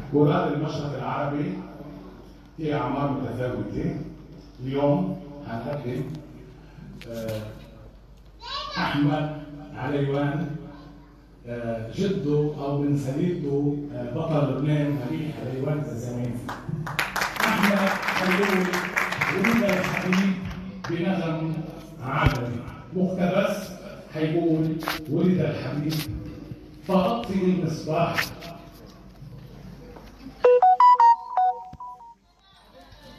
ولاد المشرق العربي في أعمار متفاوتة. اليوم هنقدم أحمد عليوان، جده أو من سليلته بطل لبنان مليح عليوان الزمان. أحمد خلول ولد الحبيب بنغم عربي مقتبس، حيقول: ولد الحبيب فأطفئ المصباح